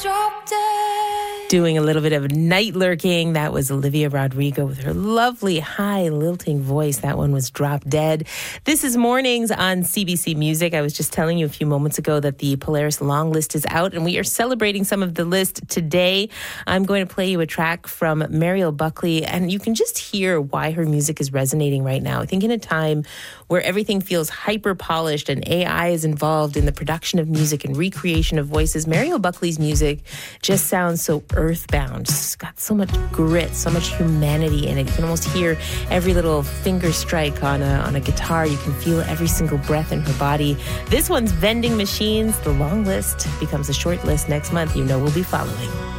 Doing a little bit of night lurking. That was Olivia Rodrigo with her lovely high lilting voice. That one was Drop Dead. This is Mornings on CBC Music. I was just telling you a few moments ago that the Polaris long list is out, and we are celebrating some of the list today. I'm going to play you a track from Mariel Buckley, and you can just hear why her music is resonating right now. I think in a time where everything feels hyper polished and AI is involved in the production of music and recreation of voices, Mariel Buckley's music just sounds so earthbound. It's got so much grit, so much humanity in it. You can almost hear every little finger strike on a guitar. You can feel every single breath in her body. This one's Vending Machines. The long list becomes a short list next month. You know we'll be following.